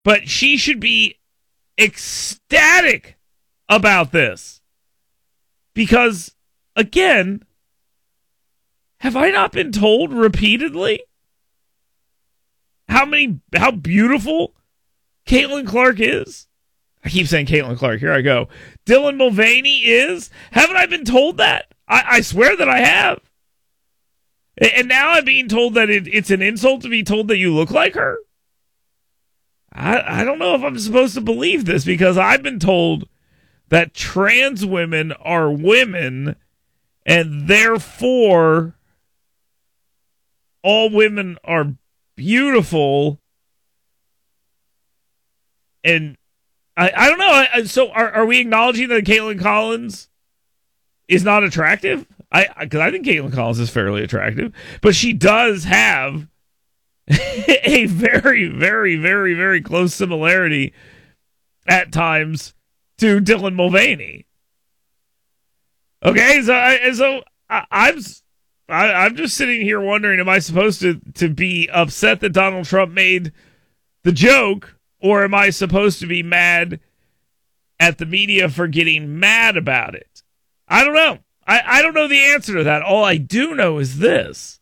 But she should be ecstatic about this. Because, again, have I not been told repeatedly how beautiful Caitlin Clark is? I keep saying Caitlin Clark. Here I go. Dylan Mulvaney is? Haven't I been told that? I swear that I have. And now I'm being told that it's an insult to be told that you look like her? I don't know if I'm supposed to believe this, because I've been told that trans women are women and therefore all women are beautiful. And I don't know. So are we acknowledging that Caitlin Collins is not attractive? Because I think Caitlin Collins is fairly attractive, but she does have a very, very, very, very close similarity at times to Dylan Mulvaney. Okay, so I'm just sitting here wondering, am I supposed to be upset that Donald Trump made the joke, or am I supposed to be mad at the media for getting mad about it? I don't know. I don't know the answer to that. All I do know is this.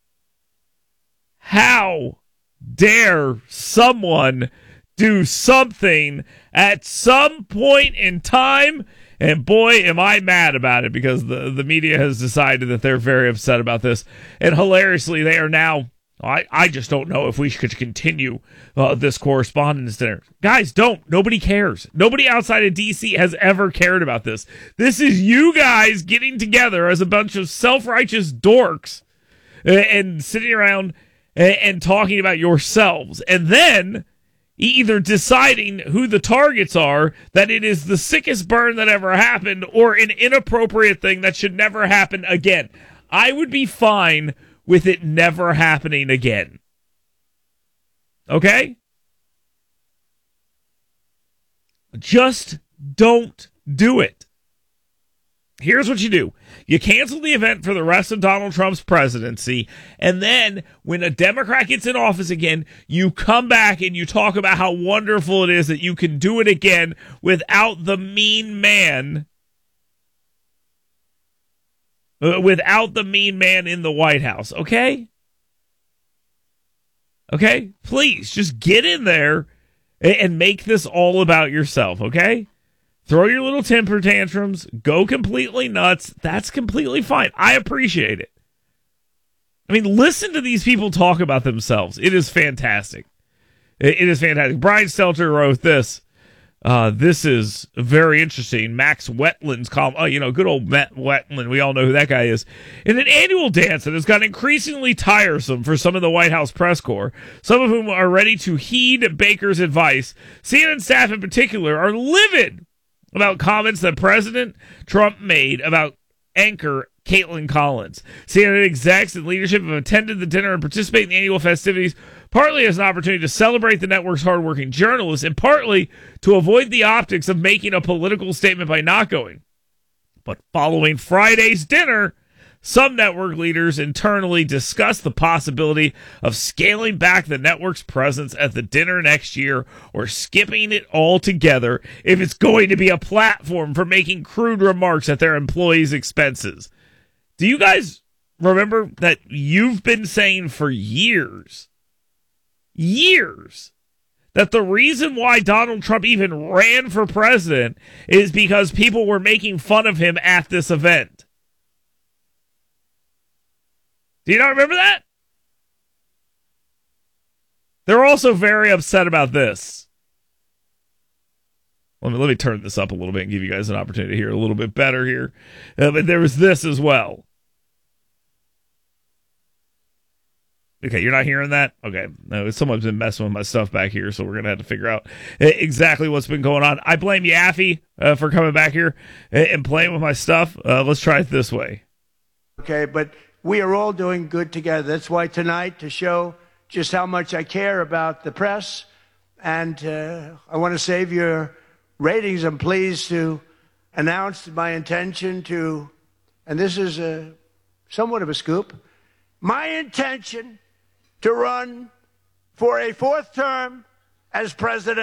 How dare someone do something at some point in time? And boy, am I mad about it, because the media has decided that they're very upset about this. And hilariously, they are now, I just don't know if we should continue this correspondence dinner. Guys, don't. Nobody cares. Nobody outside of D.C. has ever cared about this. This is you guys getting together as a bunch of self-righteous dorks and sitting around and talking about yourselves. And then either deciding who the targets are, that it is the sickest burn that ever happened, or an inappropriate thing that should never happen again. I would be fine with it never happening again. Okay? Just don't do it. Here's what you do. You cancel the event for the rest of Donald Trump's presidency, and then when a Democrat gets in office again, you come back and you talk about how wonderful it is that you can do it again without the mean man. Without the mean man in the White House, okay? Okay? Please, just get in there and make this all about yourself, okay? Throw your little temper tantrums, go completely nuts. That's completely fine. I appreciate it. I mean, listen to these people talk about themselves. It is fantastic. It is fantastic. Brian Stelter wrote this. This is very interesting. Max Wetland's column. Oh, good old Matt Wetland. We all know who that guy is. In an annual dance that has gotten increasingly tiresome for some of the White House press corps, some of whom are ready to heed Baker's advice, CNN staff in particular are livid about comments that President Trump made about anchor Caitlin Collins. CNN execs and leadership have attended the dinner and participated in the annual festivities, partly as an opportunity to celebrate the network's hardworking journalists, and partly to avoid the optics of making a political statement by not going. But following Friday's dinner, some network leaders internally discussed the possibility of scaling back the network's presence at the dinner next year, or skipping it altogether if it's going to be a platform for making crude remarks at their employees' expenses. Do you guys remember that you've been saying for years, that the reason why Donald Trump even ran for president is because people were making fun of him at this event? Do you not remember that? They're also very upset about this. Let me turn this up a little bit and give you guys an opportunity to hear a little bit better here. But there was this as well. Okay, you're not hearing that? Okay. No, someone's been messing with my stuff back here, so we're going to have to figure out exactly what's been going on. I blame Yaffe for coming back here and playing with my stuff. Let's try it this way. Okay, but we are all doing good together. That's why tonight, to show just how much I care about the press, and I want to save your ratings, I'm pleased to announce my intention to, and this is somewhat of a scoop, my intention to run for a fourth term as president.